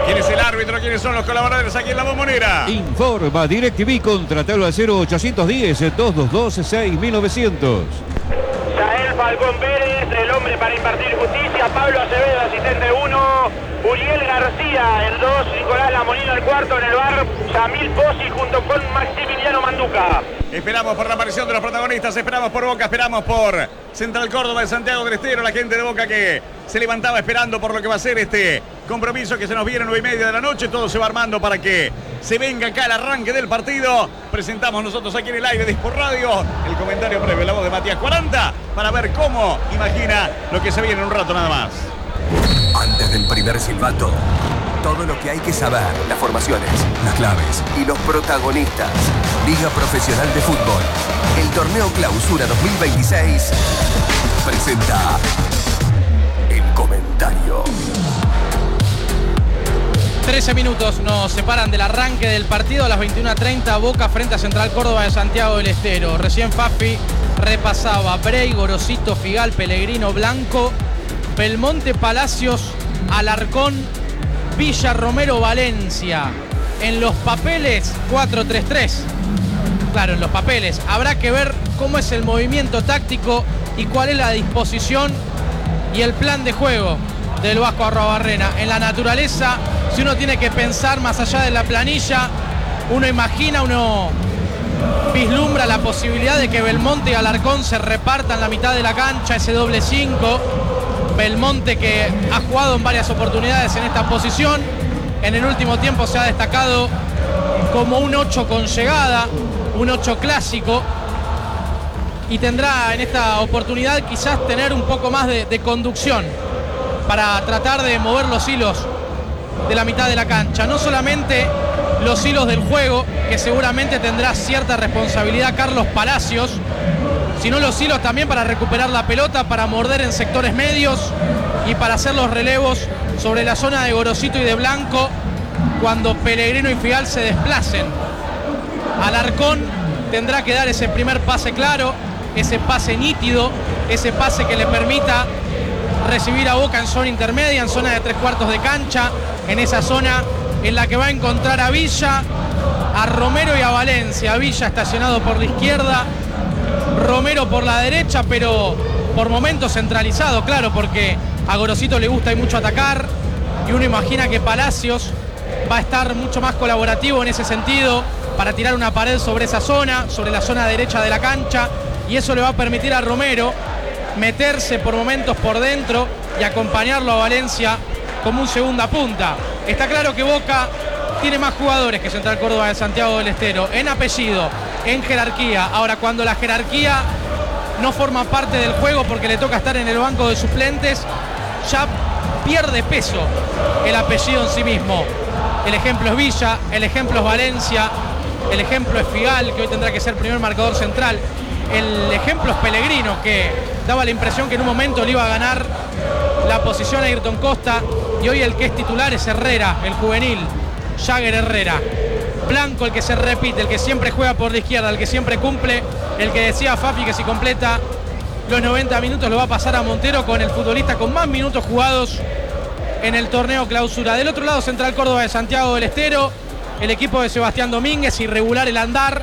¿Quién es el árbitro? ¿Quiénes son los colaboradores aquí en La Bombonera? Informa DirecTV, contratalo al 0810-222-6900. Yael Falcón Pérez, el hombre para impartir justicia. Pablo Acevedo, asistente 1. Uriel García, el 2. Nicolás Lamolino, el 4. En el bar, Yamil Pozzi junto con Maximiliano Manduca. Esperamos por la aparición de los protagonistas, esperamos por Boca, esperamos por Central Córdoba de Santiago del Estero, la gente de Boca que se levantaba esperando por lo que va a ser este compromiso que se nos viene a 9:30 de la noche. Todo se va armando para que se venga acá el arranque del partido. Presentamos nosotros aquí en el aire de Sport Radio el comentario previo, la voz de Matías 40, para ver cómo imagina lo que se viene en un rato nada más. Antes del primer silbato, todo lo que hay que saber, las formaciones, las claves y los protagonistas. Liga Profesional de Fútbol, el torneo Clausura 2026, presenta el comentario. 13 minutos nos separan del arranque del partido. A las 21:30, Boca frente a Central Córdoba de Santiago del Estero. Recién Fafi repasaba Brey, Gorosito, Figal, Pellegrino, Blanco, Belmonte, Palacios, Alarcón, Villa, Romero, Valencia. En los papeles, 4-3-3. Claro, en los papeles. Habrá que ver cómo es el movimiento táctico y cuál es la disposición y el plan de juego del Vasco Arruabarrena. En la naturaleza, si uno tiene que pensar más allá de la planilla, uno imagina, uno vislumbra la posibilidad de que Belmonte y Alarcón se repartan la mitad de la cancha, ese doble 5. Belmonte, que ha jugado en varias oportunidades en esta posición, en el último tiempo se ha destacado como un 8 con llegada, un 8 clásico, y tendrá en esta oportunidad quizás tener un poco más de conducción para tratar de mover los hilos de la mitad de la cancha. No solamente los hilos del juego, que seguramente tendrá cierta responsabilidad Carlos Palacios, sino los hilos también para recuperar la pelota, para morder en sectores medios y para hacer los relevos sobre la zona de Gorosito y de Blanco cuando Pellegrino y Figal se desplacen. Alarcón tendrá que dar ese primer pase claro, ese pase nítido, ese pase que le permita recibir a Boca en zona intermedia, en zona de 3/4 de cancha, en esa zona en la que va a encontrar a Villa, a Romero y a Valencia. Villa estacionado por la izquierda, Romero por la derecha, pero por momentos centralizado, claro, porque a Gorosito le gusta y mucho atacar, y uno imagina que Palacios va a estar mucho más colaborativo en ese sentido para tirar una pared sobre esa zona, sobre la zona derecha de la cancha, y eso le va a permitir a Romero meterse por momentos por dentro y acompañarlo a Valencia como un segunda punta. Está claro que Boca tiene más jugadores que Central Córdoba de Santiago del Estero, en apellido, en jerarquía. Ahora, cuando la jerarquía no forma parte del juego porque le toca estar en el banco de suplentes, ya pierde peso el apellido en sí mismo. El ejemplo es Villa, el ejemplo es Valencia, el ejemplo es Figal, que hoy tendrá que ser primer marcador central. El ejemplo es Pellegrino, que daba la impresión que en un momento le iba a ganar la posición a Ayrton Costa, y hoy el que es titular es Herrera, el juvenil, Jagger Herrera. Blanco, el que se repite, el que siempre juega por la izquierda, el que siempre cumple, el que decía Fafi que si completa los 90 minutos lo va a pasar a Montero, con el futbolista con más minutos jugados en el torneo Clausura. Del otro lado, Central Córdoba de Santiago del Estero, el equipo de Sebastián Domínguez, irregular el andar,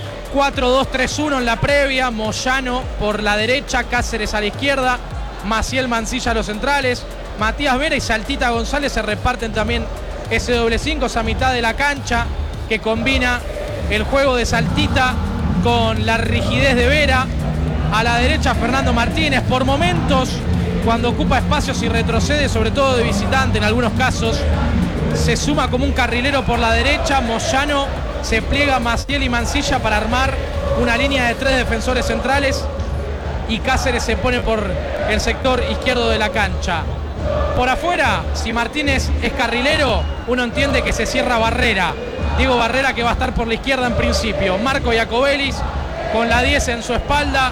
4-2-3-1 en la previa, Moyano por la derecha, Cáceres a la izquierda, Maciel Mancilla a los centrales, Matías Vera y Saltita González se reparten también ese doble 5, esa mitad de la cancha que combina el juego de Saltita con la rigidez de Vera. A la derecha, Fernando Martínez, por momentos, cuando ocupa espacios y retrocede, sobre todo de visitante en algunos casos, se suma como un carrilero por la derecha. Moyano se pliega Maciel y Mancilla para armar una línea de 3 defensores centrales, y Cáceres se pone por el sector izquierdo de la cancha. Por afuera, si Martínez es carrilero, uno entiende que se cierra Barrera. Diego Barrera, que va a estar por la izquierda en principio. Marco Iacobelis con la 10 en su espalda,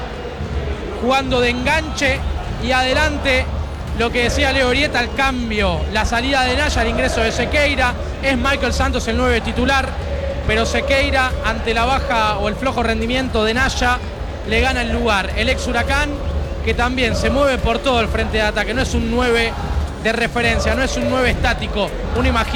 jugando de enganche, y adelante lo que decía Leo Orieta, el cambio, la salida de Naya, el ingreso de Sequeira. Es Michael Santos el 9 titular, pero Sequeira, ante la baja o el flojo rendimiento de Naya, le gana el lugar. El ex Huracán, que también se mueve por todo el frente de ataque, no es un 9 de referencia, no es un 9 estático. Uno imagina